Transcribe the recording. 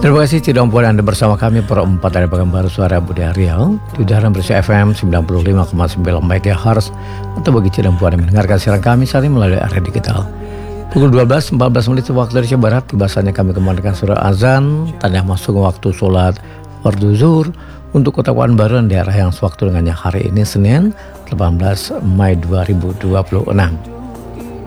Terima kasih tidak mempunyai Anda bersama kami per 4 dari Pekanbaru Suara Budi Riau di udara bersih FM 95,9 MHz atau bagi tidak mempunyai mendengarkan siaran kami saat ini melalui area digital. Pukul 12.14 menit waktu Indonesia Barat, tiba-saatnya kami kembalikan surah azan, tanda masuk waktu sholat fardu zuhur untuk Kota Pekanbaru dan daerah yang sewaktu dengannya hari ini Senin 18 Mei 2026.